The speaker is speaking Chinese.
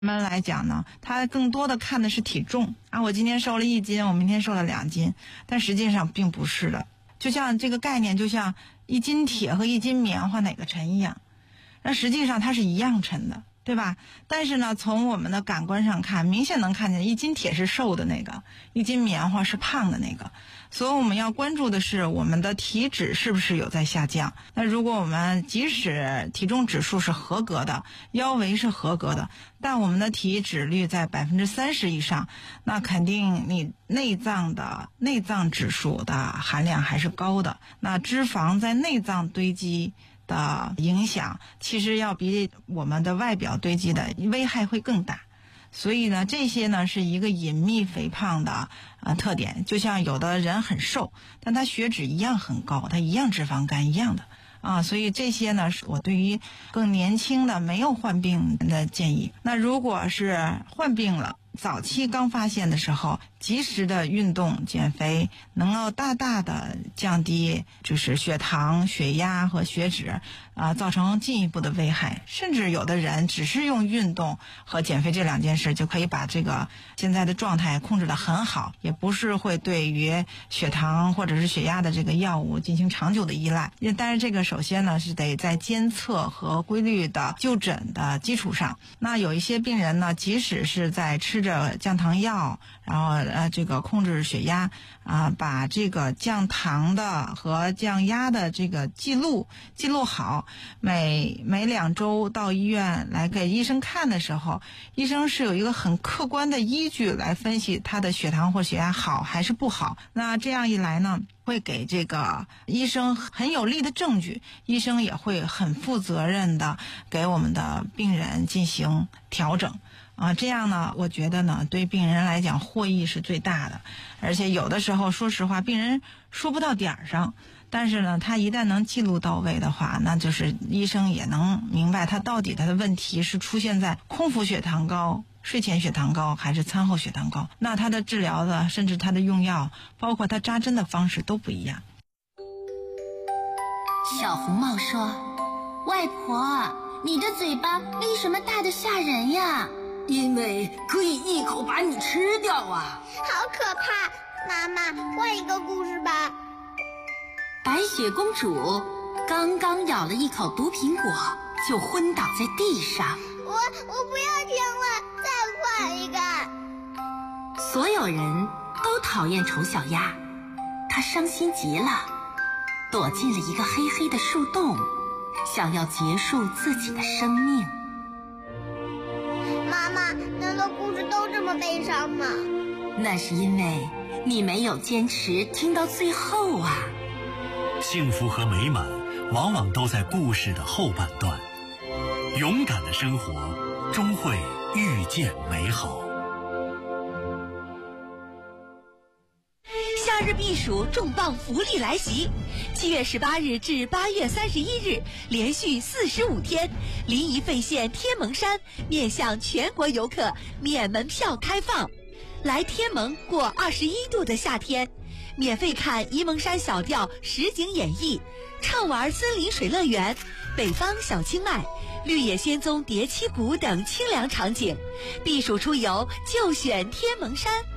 们来讲呢，他更多的看的是体重啊，我今天瘦了1斤，我明天瘦了2斤，但实际上并不是的。就像这个概念，就像1斤铁和1斤棉花哪个沉一样，那实际上它是一样沉的，对吧？但是呢，从我们的感官上看，明显能看见1斤铁是瘦的那个，1斤棉花是胖的那个。所以我们要关注的是我们的体脂是不是有在下降。那如果我们即使体重指数是合格的，腰围是合格的，但我们的体脂率在30%以上，那肯定你内脏指数的含量还是高的。那脂肪在内脏堆积的影响，其实要比我们的外表堆积的危害会更大。所以呢，这些呢是一个隐秘肥胖的特点。就像有的人很瘦，但他血脂一样很高，他一样脂肪肝一样的啊。所以这些呢是我对于更年轻的没有患病的建议。那如果是患病了，早期刚发现的时候，及时的运动减肥能够大大的降低就是血糖、血压和血脂造成进一步的危害。甚至有的人只是用运动和减肥这2件事就可以把这个现在的状态控制得很好，也不是会对于血糖或者是血压的这个药物进行长久的依赖。但是这个首先呢是得在监测和规律的就诊的基础上。那有一些病人呢，即使是在吃着降糖药，然后这个控制血压把这个降糖的和降压的这个记录好，每2周到医院来给医生看的时候，医生是有一个很客观的依据来分析他的血糖或血压好还是不好。那这样一来呢，会给这个医生很有力的证据，医生也会很负责任的给我们的病人进行调整这样呢，我觉得呢，对病人来讲获益是最大的。而且有的时候说实话，病人说不到点儿上，但是呢，他一旦能记录到位的话，那就是医生也能明白他到底他的问题是出现在空腹血糖高、睡前血糖高还是餐后血糖高。那他的治疗的，甚至他的用药，包括他扎针的方式都不一样。 小红帽说：“外婆，你的嘴巴为什么大得吓人呀？” 因为可以一口把你吃掉啊！ 好可怕！妈妈，换一个故事吧。 白雪公主刚刚咬了一口毒苹果，就昏倒在地上。 我不要听了，再换一个。 所有人都讨厌丑小鸭，她伤心极了，躲进了一个黑黑的树洞，想要结束自己的生命。 妈妈，难道故事都这么悲伤吗？ 那是因为你没有坚持听到最后啊。 幸福和美满往往都在故事的后半段，勇敢的生活终会遇见美好。 夏日避暑重磅福利来袭！7月18日至8月31日，连续45天，临沂费县天门山面向全国游客免门票开放。来天门过21度的夏天，免费看沂蒙山小调实景演绎，畅玩森林水乐园、北方小清迈、绿野仙踪叠七谷等清凉场景。避暑出游就选天门山。